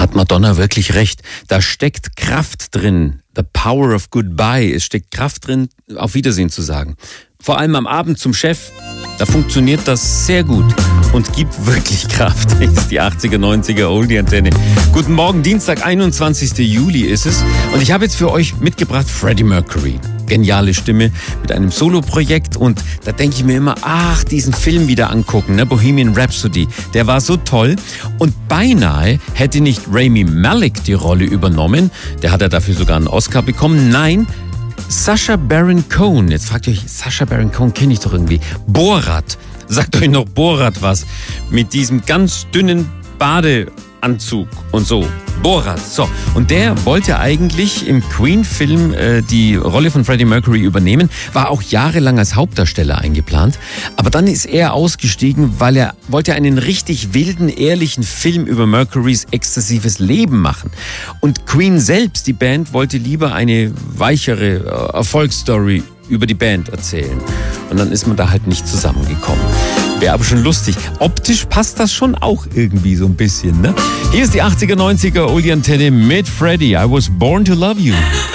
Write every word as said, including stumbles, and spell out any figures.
hat Madonna wirklich recht. Da steckt Kraft drin. The power of goodbye. Es steckt Kraft drin, auf Wiedersehen zu sagen. Vor allem am Abend zum Chef. Da funktioniert das sehr gut und gibt wirklich Kraft. Das ist die achtziger, neunziger Oldie-Antenne. Guten Morgen, Dienstag, einundzwanzigster Juli ist es. Und ich habe jetzt für euch mitgebracht Freddie Mercury. Geniale Stimme mit einem Solo-Projekt. Und da denke ich mir immer, ach, diesen Film wieder angucken, ne? Bohemian Rhapsody. Der war so toll. Und beinahe hätte nicht Rami Malek die Rolle übernommen. Der hat ja dafür sogar einen Oscar bekommen. Nein, Sacha Baron Cohen. Jetzt fragt ihr euch, Sacha Baron Cohen kenne ich doch irgendwie. Borat. Sagt euch noch Borat was? Mit diesem ganz dünnen Badeanzug und so. Borat. So. Und der wollte eigentlich im Queen-Film äh, die Rolle von Freddie Mercury übernehmen, war auch jahrelang als Hauptdarsteller eingeplant. Aber dann ist er ausgestiegen, weil er wollte einen richtig wilden, ehrlichen Film über Mercurys exzessives Leben machen. Und Queen selbst, die Band, wollte lieber eine weichere äh, Erfolgsstory über die Band erzählen. Und dann ist man da halt nicht zusammengekommen. Wäre aber schon lustig. Optisch passt das schon auch irgendwie so ein bisschen, ne? Hier ist die achtziger, neunziger Oldie-Antenne mit Freddie. I was born to love you.